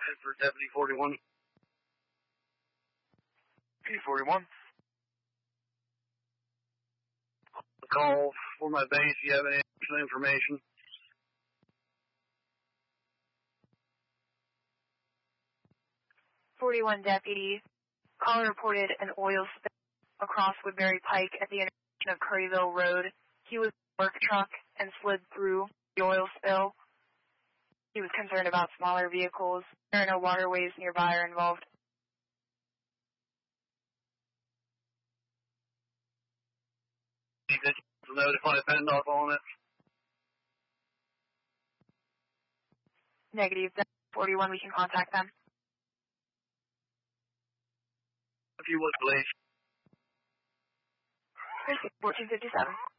for Deputy 41. P41. Call for my base. You have any additional information? .41 deputy. Caller reported an oil spill across Woodbury Pike at the intersection of Curryville Road. He was in a work truck and slid through the oil spill. He was concerned about smaller vehicles. There are no waterways nearby or involved. Did you notify PennDOT on it? Negative. 41, we can contact them. If you would, please. 1457.